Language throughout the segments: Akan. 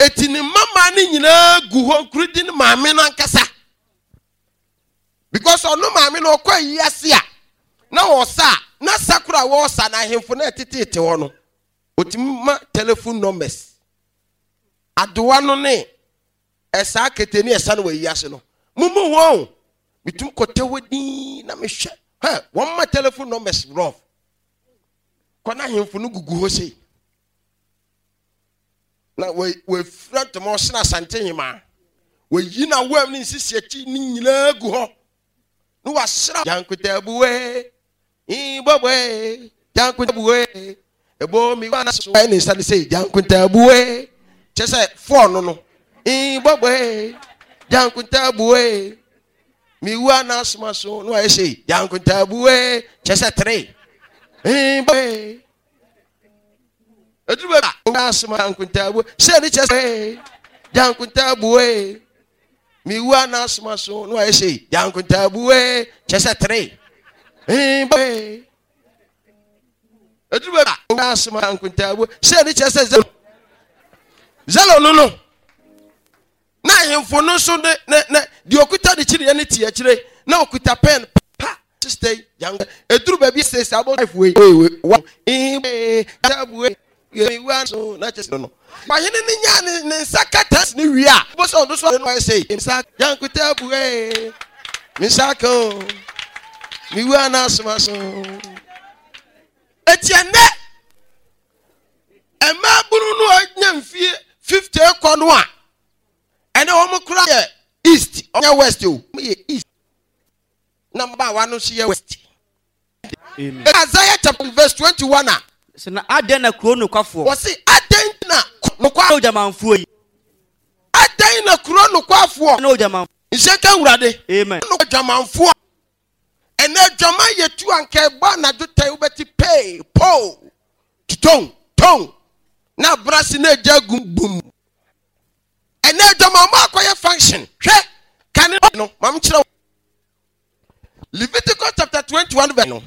etini mama ni nyina gu ho krudi ni maame na nkasa because ono maame no kwa yiase a na wosa na sakura wosa na hemfo na tetete ho no otima telephone numbers adowa no ne esa keteni esa no yiase no mumu ho bitum kotawadi na mehwe one my telephone numbers rough kona hemfo no gugu ho sei na we front mo sna sante hima we yina wam ni sisi achi ni nyina gu ho no wa sra yankutabuwe ibobwe yankutabuwe ebo mi wana so ni sane sei yankutabuwe chese phone no ibobwe yankutabuwe mi wana so no I say yankutabuwe chese 3 ibobwe Edruba asma yankutabuwe se ni chese yankutabuwe mi wana asma so no I say yankutabuwe chese 3 Edruba asma yankutabuwe se ni chese zelo no na hemfo no so ne di okuta de chiri ne tie chire na okuta pen pa stay young Edruba bi say about 5 way yankutabuwe mi wana so na chese no ba hene ni nya ne sakatas ni wi a bo so do so no I say yankutabuwe mi sako mi wana asma so etienne ema bunu no anyamfie 50 ekono a ene wo mkura ye east onya west o ye east number 1 no she west. Amen. Isaiah chapter verse 21 a se na aden na kuro no kwafo wo se aden na no kwa ojamanfo yi aden na kuro no kwafo na ojaman nseka wurade. Amen. No ojamanfo ene jama yetu anka gba na jotai ubeti pay po ton na brasi na jagum bum ene jama ma akoye function hwe kan no mam kire Leviticus chapter 21 verse no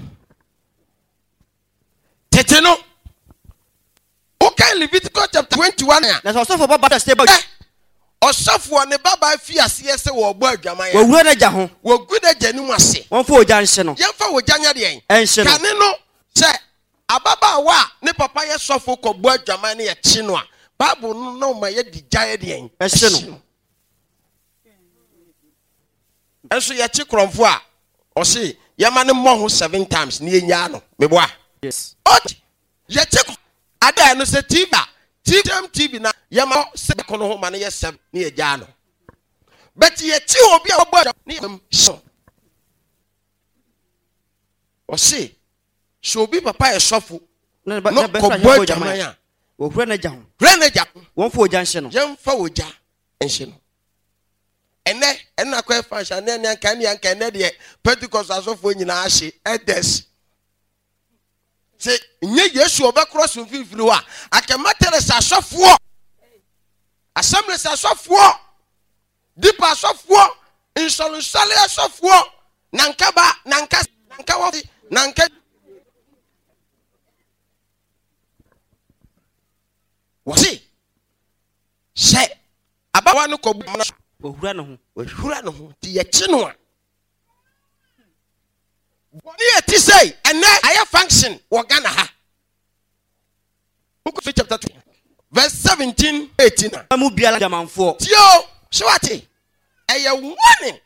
tete no okay Leviticus chapter 21 na so for baba stable osafo ne baba fi ase se wo gbo adwaman wo wura na ja ho wo gu na ja ni mu ase won fo oja nse no yemfa wo ja nya de en ense no kan no se ababa wa ne papa ye sofo ko gbo adwaman ne ye chi no a bible no ma ye di ja ye de en ense no enso ye chi kromfo a o se ye ma ne mo ho 7 times ne ye nya no meboa yes ye chi ada no se TV na ye ma se ko no ho ma ne ye 7 ne ye ja no but ye chi obi a gbo ne so o se so obi papa ye sofo na ko gbo gbo adwaman wo wura na ja ho reneja won fo oja nse no yemfa woja enhye no ene akwa fashion ne kan ne de Pentecost asofo nyina ahye edes se nye Yesu obekro so mfimfini wa akematere sa asofo assembly sa asofo dipa asofo insolunsale asofo nanka wasi se abawa no ko wo wura no ho ti ye chi no a boni eti say ene aye function wo Ghana ha book of chapter 2 verse 17 18 amu biala jamanfo tio swati eye warning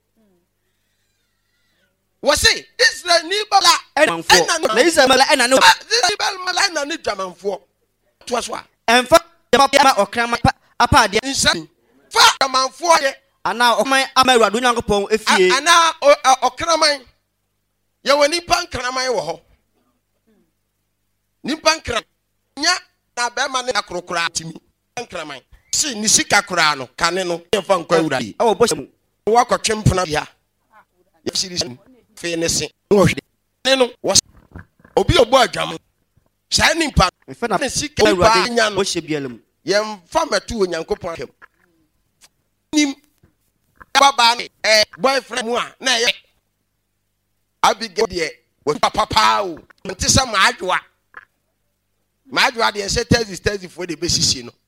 wasi Israel ni bala jamanfo na Israel mala ena no Israel mala ena ni jamanfo to so a emfa jama okrama apa de insan fa jamanfo ye ana oman amaruado nyankopon efie ana okraman ye woni pankraman wo ho ni pankra nya na be ma ne akrokra timi pankraman si ni sika kra no kane no ye fa nkwa wura yi awo boshemu wa kwatwempona bia ye siri fe ne se no hwe ne no obi obo adwam sa ni pa ne sika pa nya no bohye bialem ye mfa matu onyankopon akem nim baba boyfriend mu a na ye Abigail de wo papa o ntisa maadwa de se tezi for de besisi no